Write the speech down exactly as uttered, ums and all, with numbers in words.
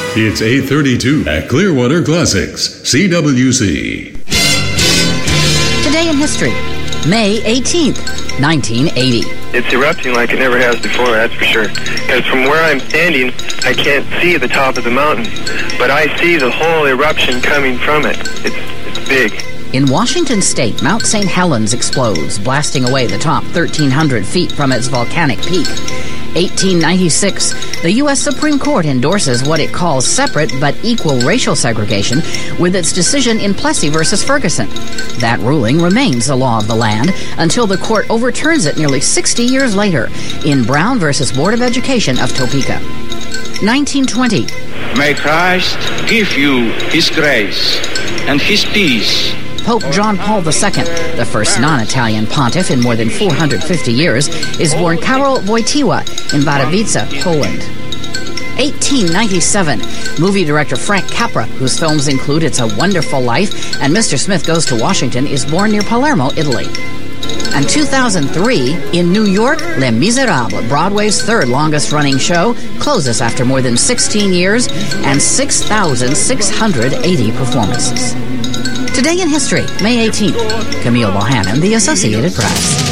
It's eight thirty-two at Clearwater Classics, C W C. Today in history, May eighteenth, nineteen eighty. It's erupting like it never has before, that's for sure. Because from where I'm standing, I can't see the top of the mountain, but I see the whole eruption coming from it. It's, it's big. In Washington state, Mount Saint Helens explodes, blasting away the top thirteen hundred feet from its volcanic peak. eighteen ninety-six, the U S Supreme Court endorses what it calls separate but equal racial segregation with its decision in Plessy versus Ferguson. That ruling remains the law of the land until the court overturns it nearly sixty years later in Brown versus Board of Education of Topeka. nineteen twenty. May Christ give you His grace and His peace. Pope John Paul the Second, the first non-Italian pontiff in more than four hundred fifty years, is born Karol Wojtyła in Wadowice, Poland. eighteen ninety-seven, movie director Frank Capra, whose films include It's a Wonderful Life and Mister Smith Goes to Washington, is born near Palermo, Italy. And two thousand three, in New York, Les Miserables, Broadway's third longest-running show, closes after more than sixteen years and six thousand six hundred eighty performances. Today in history, May eighteenth, Camille Bohannon, The Associated Press.